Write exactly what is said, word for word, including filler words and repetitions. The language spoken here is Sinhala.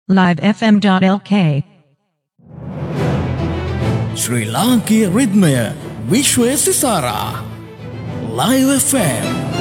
live f m dot l k ශ්‍රී ලාංකීය රිද්මය විශ්වය සිසාරා Live F M